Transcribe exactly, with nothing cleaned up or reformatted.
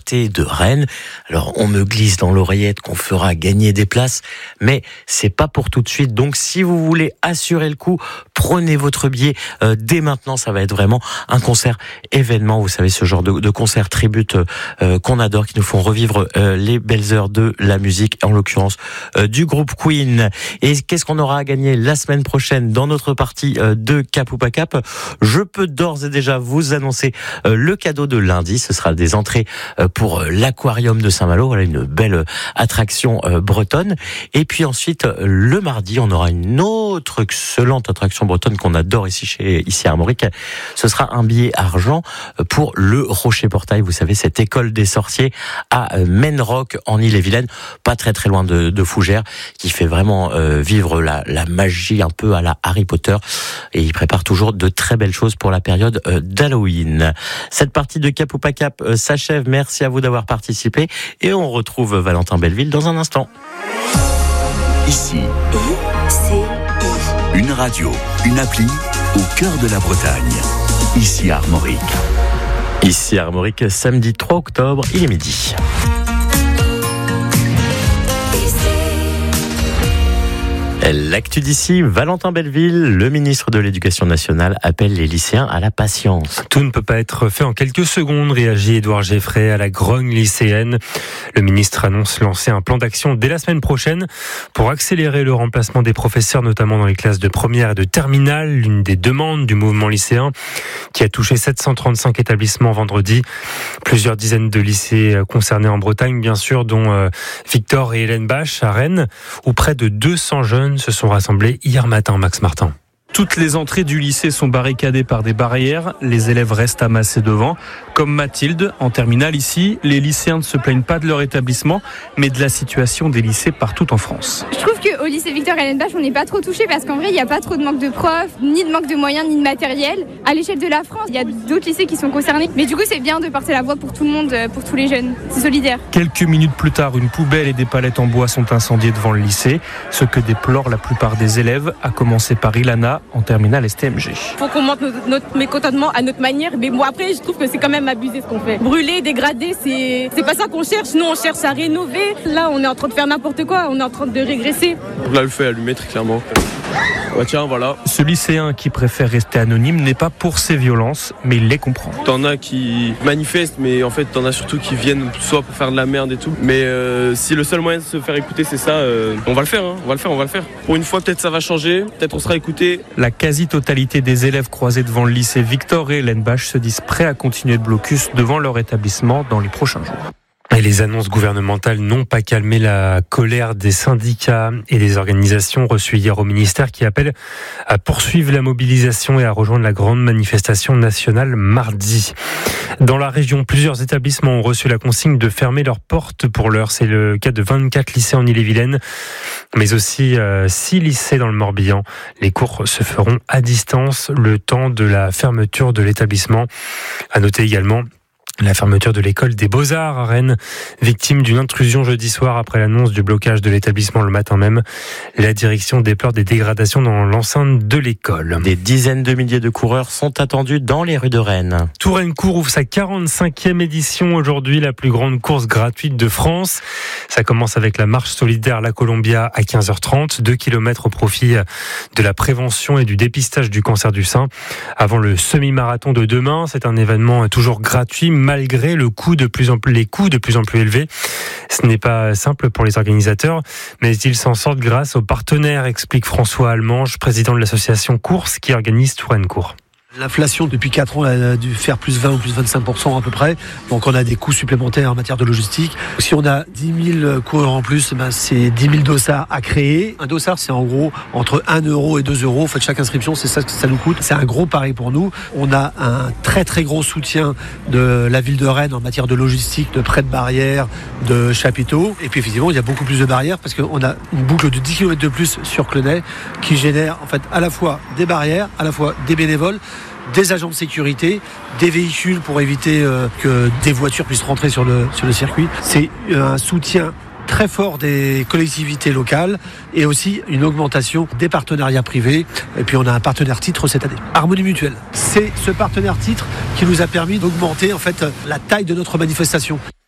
T de Rennes. Alors, on me glisse dans l'oreillette qu'on fera gagner des places, mais c'est pas pour tout de suite. Donc, si vous voulez assurer le coup, prenez votre billet euh, dès maintenant. Ça va être vraiment un concert événement. Vous savez, ce genre de, de concert tribute euh, qu'on adore, qui nous font revivre euh, les belles heures de la musique, en l'occurrence euh, du groupe Queen. Et qu'est-ce qu'on aura à gagner la semaine prochaine dans notre partie euh, de Cap ou pas Cap? Je peux d'ores et déjà vous annoncer euh, le cadeau de lundi. Ce sera des entrées euh, pour euh, l'aquarium de Saint-Malo. Voilà, une belle euh, attraction euh, bretonne. Et puis ensuite, euh, le mardi, on aura une autre excellente attraction bretonne qu'on adore ici chez ici à Armorique. Ce sera un billet argent pour le Rocher Portail. Vous savez, cette école des sorciers à Menrock en Ille-et-Vilaine, pas très très loin de, de Fougères, qui fait vraiment euh, vivre la, la magie un peu à la Harry Potter. Et il prépare toujours de très belles choses pour la période euh, d'Halloween. Cette partie de Cap ou pas Cap euh, s'achève. Merci à vous d'avoir participé. Et on retrouve Valentin Belleville dans un instant. Ici, une radio, une appli au cœur de la Bretagne. Ici à Armorique. Ici à Armorique, samedi trois octobre, il est midi. L'actu d'ici, Valentin Belleville, le ministre de l'Éducation nationale, appelle les lycéens à la patience. Tout ne peut pas être fait en quelques secondes, réagit Édouard Geffray à la grogne lycéenne. Le ministre annonce lancer un plan d'action dès la semaine prochaine pour accélérer le remplacement des professeurs, notamment dans les classes de première et de terminale, l'une des demandes du mouvement lycéen qui a touché sept cent trente-cinq établissements vendredi. Plusieurs dizaines de lycées concernés en Bretagne, bien sûr, dont Victor et Hélène Bache à Rennes, où près de deux cents jeunes se sont rassemblés hier matin, Max Martin. Toutes les entrées du lycée sont barricadées par des barrières. Les élèves restent amassés devant. Comme Mathilde, en terminale ici, les lycéens ne se plaignent pas de leur établissement, mais de la situation des lycées partout en France. Je trouve qu'au lycée Victor et Hélène Bache, on n'est pas trop touchés parce qu'en vrai, il n'y a pas trop de manque de profs, ni de manque de moyens, ni de matériel. À l'échelle de la France, il y a d'autres lycées qui sont concernés. Mais du coup, c'est bien de porter la voix pour tout le monde, pour tous les jeunes. C'est solidaire. Quelques minutes plus tard, une poubelle et des palettes en bois sont incendiées devant le lycée. Ce que déplore la plupart des élèves, à commencer par Ilana, en terminale S T M G. Faut qu'on montre notre, notre mécontentement à notre manière, mais bon après je trouve que c'est quand même abusé ce qu'on fait. Brûler, dégrader, c'est c'est pas ça qu'on cherche. Nous on cherche à rénover. Là on est en train de faire n'importe quoi, on est en train de régresser. Là le feu est allumé très clairement. Bah tiens voilà. Ce lycéen qui préfère rester anonyme n'est pas pour ces violences, mais il les comprend. T'en as qui manifestent, mais en fait t'en as surtout qui viennent soit pour faire de la merde et tout. Mais euh, si le seul moyen de se faire écouter c'est ça, euh, on va le faire, hein. on va le faire, on va le faire. Pour une fois peut-être ça va changer, peut-être on sera écouté. La quasi-totalité des élèves croisés devant le lycée Victor et Hélène Bache se disent prêts à continuer de blocus devant leur établissement dans les prochains jours. Et les annonces gouvernementales n'ont pas calmé la colère des syndicats et des organisations reçues hier au ministère qui appellent à poursuivre la mobilisation et à rejoindre la grande manifestation nationale mardi. Dans la région, plusieurs établissements ont reçu la consigne de fermer leurs portes pour l'heure. C'est le cas de vingt-quatre lycées en Ille-et-Vilaine, mais aussi euh, six lycées dans le Morbihan. Les cours se feront à distance le temps de la fermeture de l'établissement. À noter également la fermeture de l'école des Beaux-Arts à Rennes, victime d'une intrusion jeudi soir après l'annonce du blocage de l'établissement le matin même. La direction déplore des dégradations dans l'enceinte de l'école. Des dizaines de milliers de coureurs sont attendus dans les rues de Rennes. Touraine-Court ouvre sa quarante-cinquième édition aujourd'hui, la plus grande course gratuite de France. Ça commence avec la marche solidaire La Columbia à quinze heures trente, deux kilomètres au profit de la prévention et du dépistage du cancer du sein. Avant le semi-marathon de demain, c'est un événement toujours gratuit, malgré le coût de plus en plus, les coûts de plus en plus élevés. Ce n'est pas simple pour les organisateurs, mais ils s'en sortent grâce aux partenaires, explique François Almange, président de l'association Course qui organise Touraine-Court. L'inflation depuis quatre ans a dû faire plus vingt ou plus vingt-cinq pour cent à peu près. Donc on a des coûts supplémentaires en matière de logistique. Si on a dix mille coureurs en plus, ben c'est dix mille dossards à créer. Un dossard, c'est en gros entre un euro et deux euros. En fait, chaque inscription, c'est ça que ça nous coûte. C'est un gros pari pour nous. On a un très très gros soutien de la ville de Rennes en matière de logistique, de prêt de barrières, de chapiteaux. Et puis effectivement, il y a beaucoup plus de barrières parce qu'on a une boucle de dix kilomètres de plus sur Clenay qui génère en fait à la fois des barrières, à la fois des bénévoles, des agents de sécurité, des véhicules pour éviter euh, que des voitures puissent rentrer sur le, sur le circuit. C'est un soutien très fort des collectivités locales et aussi une augmentation des partenariats privés. Et puis on a un partenaire titre cette année, Harmonie Mutuelle. C'est ce partenaire titre qui nous a permis d'augmenter en fait la taille de notre manifestation.